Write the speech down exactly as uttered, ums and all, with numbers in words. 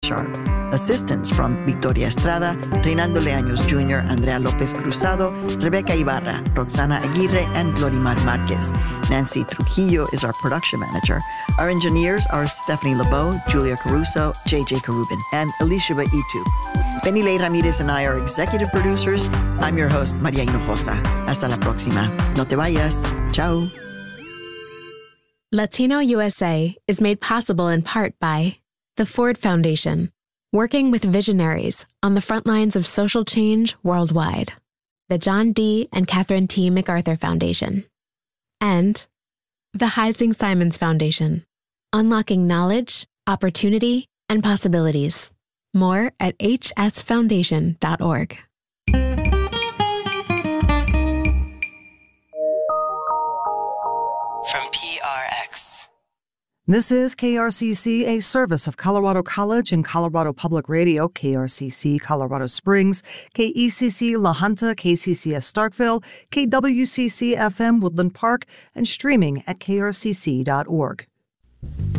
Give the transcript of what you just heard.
Sharp. Assistance from Victoria Estrada, Reinaldo Leaños Junior, Andrea Lopez Cruzado, Rebecca Ibarra, Roxana Aguirre, and Glorimar Marquez. Nancy Trujillo is our production manager. Our engineers are Stephanie LeBeau, Julia Caruso, J J Carubin, and Alicia Itu. Benny Ley Ramirez and I are executive producers. I'm your host, Maria Hinojosa. Hasta la próxima. No te vayas. Ciao. Latino U S A is made possible in part by the Ford Foundation, working with visionaries on the front lines of social change worldwide, the John D. and Catherine T. MacArthur Foundation, and the Heising Simons Foundation, unlocking knowledge, opportunity, and possibilities. More at h s foundation dot org. From P R X. This is K R C C, a service of Colorado College and Colorado Public Radio, K R C C Colorado Springs, K E C C La Junta, K C C S Starkville, K W C C F M Woodland Park, and streaming at k r c c dot org.